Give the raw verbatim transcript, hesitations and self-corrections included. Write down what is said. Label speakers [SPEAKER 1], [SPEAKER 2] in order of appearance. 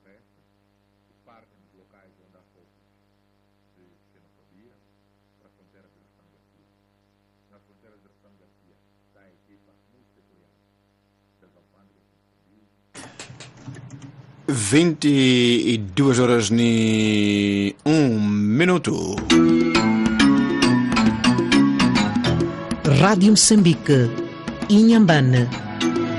[SPEAKER 1] terrestres que partem dos locais onde há focos de xenofobia para as fronteiras de Restano Garcia. Nas fronteiras de Restano Garcia está a equipa muito peculiar das alfândegas de Moçambique.
[SPEAKER 2] vinte e duas horas e um minuto.
[SPEAKER 3] Rádio Moçambique, Inhambane